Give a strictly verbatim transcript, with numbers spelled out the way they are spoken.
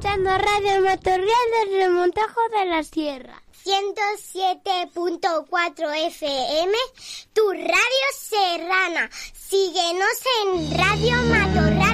escuchando Radio Matorral del Remontajo de la Sierra. ciento siete punto cuatro F M, tu radio serrana. Síguenos en Radio Matorral.